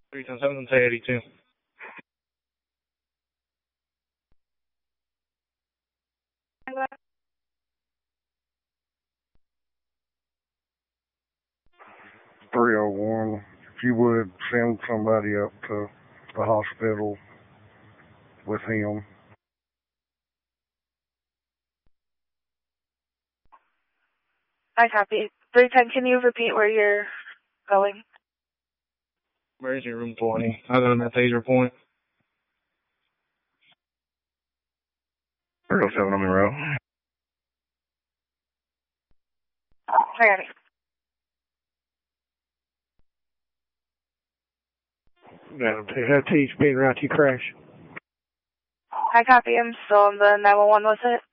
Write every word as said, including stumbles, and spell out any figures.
three ten seven, say eighty-two. three oh one, if you would send somebody up to the hospital with him. I copy. three ten, can you repeat where you're going? Emergency room twenty. I got him at Taser Point. three oh seven on Monroe. I got it. Have T speed route to crash. I copy. I'm still on the nine one one, was it?